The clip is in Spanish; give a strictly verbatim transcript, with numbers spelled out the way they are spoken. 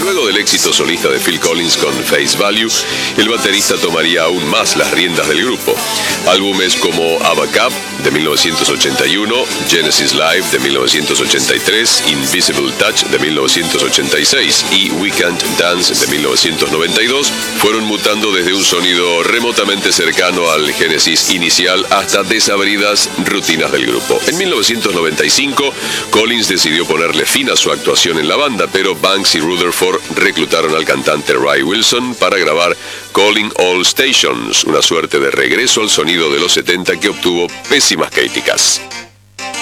luego del éxito solista de Phil Collins con Face Value, el baterista tomaría aún más las riendas del grupo. Álbumes como Ava Cup de mil novecientos ochenta y uno, Genesis Live de mil novecientos ochenta y tres, Invisible Touch de mil novecientos ochenta y seis y We Can't Dance de mil novecientos noventa y dos fueron mutando desde un sonido remotamente cercano al Genesis inicial hasta desabridas rutinas del grupo. En mil novecientos noventa y cinco, Collins decidió ponerle fin a su actuación en la banda, pero Banks y Rutherford reclutaron al cantante Ray Wilson para grabar Calling All Stations, una suerte de regreso al sonido de los setenta que obtuvo pésimas críticas.